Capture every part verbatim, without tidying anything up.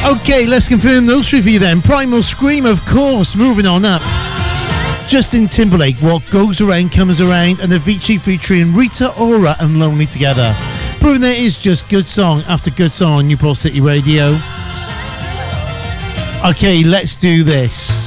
Okay, let's confirm those three for you then. Primal Scream, of course, moving on up. Justin Timberlake, What Goes Around Comes Around, and Avicii featuring Rita Ora and Lonely Together. Proving that it is just good song after good song on Newport City Radio. Okay, let's do this.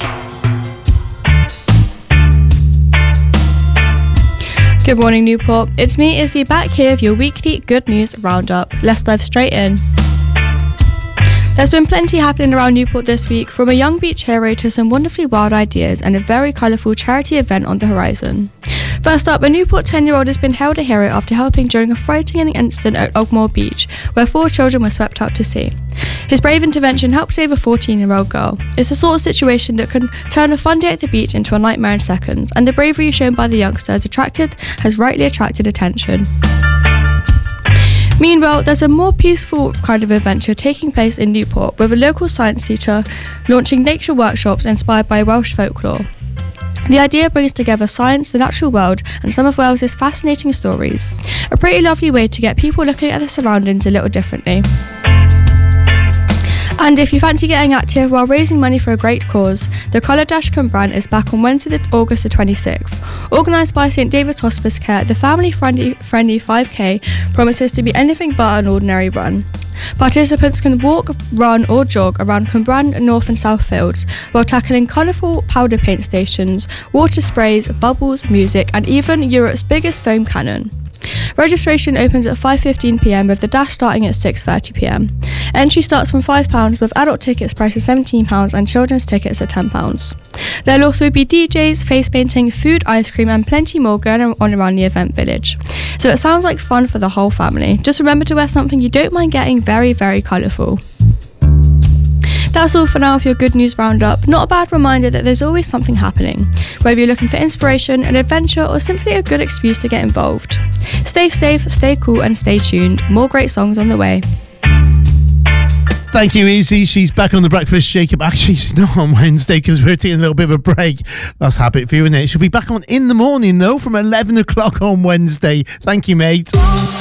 Good morning, Newport. It's me, Izzy, back here with your weekly good news roundup. Let's dive straight in. There's been plenty happening around Newport this week, from a young beach hero to some wonderfully wild ideas and a very colourful charity event on the horizon. First up, a Newport ten-year-old has been hailed a hero after helping during a frightening incident at Ogmore Beach, where four children were swept out to sea. His brave intervention helped save a fourteen-year-old girl. It's the sort of situation that can turn a fun day at the beach into a nightmare in seconds, and the bravery shown by the youngster has attracted, has rightly attracted attention. Meanwhile, there's a more peaceful kind of adventure taking place in Newport, with a local science teacher launching nature workshops inspired by Welsh folklore. The idea brings together science, the natural world, and some of Wales's fascinating stories. A pretty lovely way to get people looking at their surroundings a little differently. And if you fancy getting active while raising money for a great cause, the Colour Dash Cwmbran is back on Wednesday, August the twenty-sixth. Organised by St David's Hospice Care, the family-friendly friendly five K promises to be anything but an ordinary run. Participants can walk, run or jog around Cwmbran North and South Fields while tackling colourful powder paint stations, water sprays, bubbles, music and even Europe's biggest foam cannon. Registration opens at five fifteen p m with the dash starting at six thirty p m. Entry starts from five pounds with adult tickets priced at seventeen pounds and children's tickets at ten pounds. There'll also be D Js, face painting, food, ice cream and plenty more going on around the event village. So it sounds like fun for the whole family. Just remember to wear something you don't mind getting very, very colourful. That's all for now with your good news roundup. Not a bad reminder that there's always something happening, whether you're looking for inspiration, an adventure, or simply a good excuse to get involved. Stay safe, stay cool, and stay tuned. More great songs on the way. Thank you, Izzy. She's back on the Breakfast Shake-Up. Actually, she's not on Wednesday because we're taking a little bit of a break. That's habit for you, isn't it? She'll be back on in the morning, though, from eleven o'clock on Wednesday. Thank you, mate.